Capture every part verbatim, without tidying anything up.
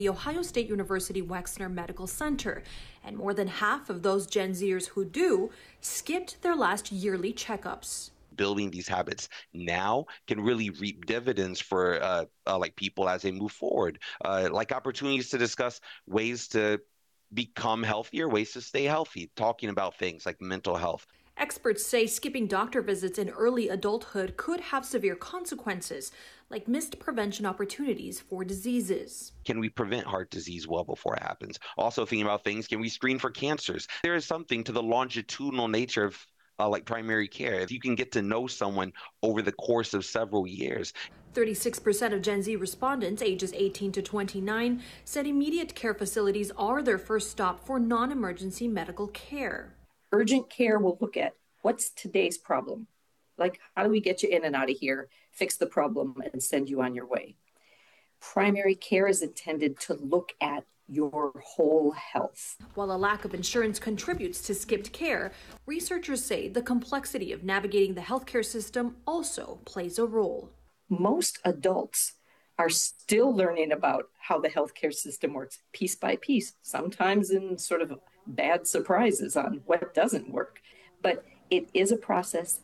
the Ohio State University Wexner Medical Center, and more than half of those Gen Zers who do skipped their last yearly checkups. Building these habits now can really reap dividends for uh, uh, like people as they move forward, uh, like opportunities to discuss ways to become healthier, ways to stay healthy, talking about things like mental health. Experts say skipping doctor visits in early adulthood could have severe consequences, like missed prevention opportunities for diseases. Can we prevent heart disease well before it happens? Also thinking about things, can we screen for cancers? There is something to the longitudinal nature of uh, like primary care. If you can get to know someone over the course of several years. thirty-six percent of Gen Z respondents ages eighteen to twenty-nine said immediate care facilities are their first stop for non-emergency medical care. Urgent care will look at what's today's problem. Like, how do we get you in and out of here, fix the problem, and send you on your way? Primary care is intended to look at your whole health. While a lack of insurance contributes to skipped care, researchers say the complexity of navigating the healthcare system also plays a role. Most adults are still learning about how the healthcare system works piece by piece, sometimes in sort of bad surprises on what doesn't work. But it is a process.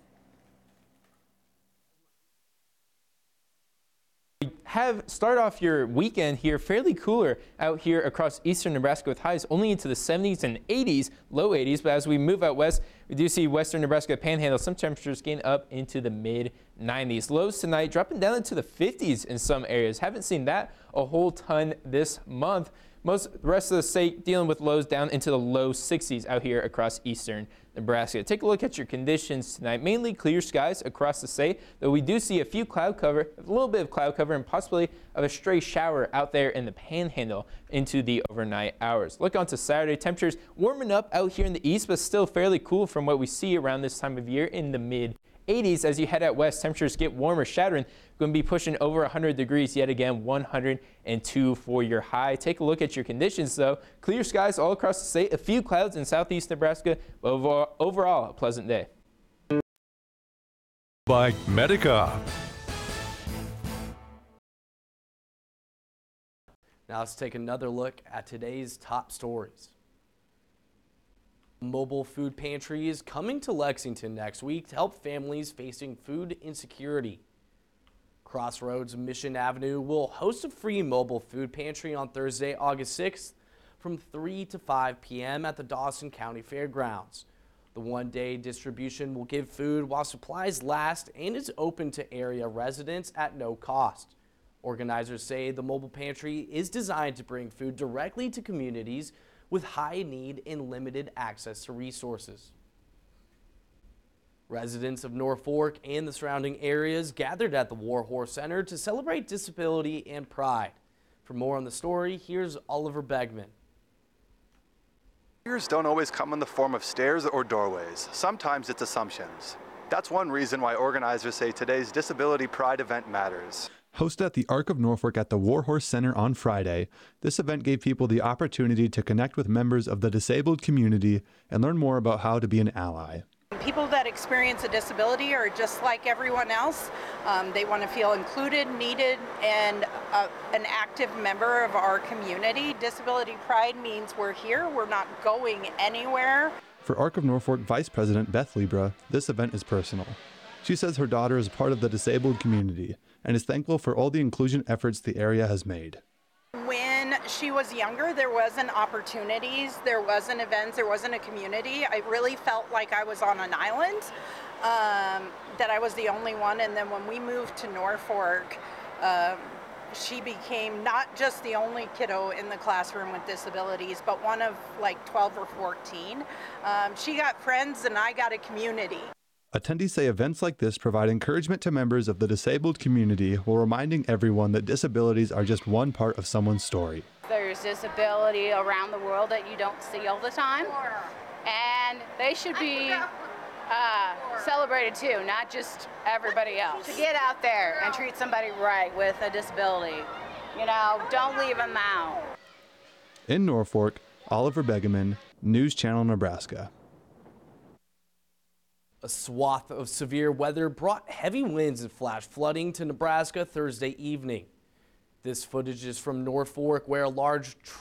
Have start off your weekend here fairly cooler out here across eastern Nebraska with highs only into the seventies and eighties, low eighties. But as we move out west, we do see western Nebraska Panhandle, some temperatures getting up into the mid nineties. Lows tonight dropping down into the fifties in some areas. Haven't seen that a whole ton this month. Most the rest of the state dealing with lows down into the low sixties out here across eastern Nebraska. Take a look at your conditions tonight. Mainly clear skies across the state, though we do see a few cloud cover, a little bit of cloud cover, and possibly of a stray shower out there in the Panhandle into the overnight hours. Look on to Saturday. Temperatures warming up out here in the east, but still fairly cool from what we see around this time of year in the mid eighties. As you head out west, temperatures get warmer, shattering. Going to be pushing over one hundred degrees yet again, one hundred two for your high. Take a look at your conditions, though. Clear skies all across the state, a few clouds in southeast Nebraska, but overall, overall a pleasant day. By Medica. Now let's take another look at today's top stories. Mobile food pantry is coming to Lexington next week to help families facing food insecurity. Crossroads Mission Avenue will host a free mobile food pantry on Thursday, August sixth from three to five p m at the Dawson County Fairgrounds. The one-day distribution will give food while supplies last and is open to area residents at no cost. Organizers say the mobile pantry is designed to bring food directly to communities with high need and limited access to resources. Residents of Norfolk and the surrounding areas gathered at the Warhorse Center to celebrate disability and pride. For more on the story, here's Oliver Begman. Barriers don't always come in the form of stairs or doorways. Sometimes it's assumptions. That's one reason why organizers say today's Disability Pride event matters. Hosted at the Arc of Norfolk at the Warhorse Center on Friday, this event gave people the opportunity to connect with members of the disabled community and learn more about how to be an ally. People that experience a disability are just like everyone else. Um, they want to feel included, needed, and uh, an active member of our community. Disability Pride means we're here, we're not going anywhere. For Arc of Norfolk Vice President Beth Libra, this event is personal. She says her daughter is part of the disabled community and is thankful for all the inclusion efforts the area has made. When she was younger, there wasn't opportunities, there wasn't events, there wasn't a community. I really felt like I was on an island, um, that I was the only one. And then when we moved to Norfolk, um, she became not just the only kiddo in the classroom with disabilities, but one of like twelve or fourteen. Um, she got friends and I got a community. Attendees say events like this provide encouragement to members of the disabled community while reminding everyone that disabilities are just one part of someone's story. There's disability around the world that you don't see all the time, and they should be uh, celebrated too, not just everybody else. To get out there and treat somebody right with a disability, you know, don't leave them out. In Norfolk, Oliver Begeman, News Channel Nebraska. A swath of severe weather brought heavy winds and flash flooding to Nebraska Thursday evening. This footage is from Norfolk, where a large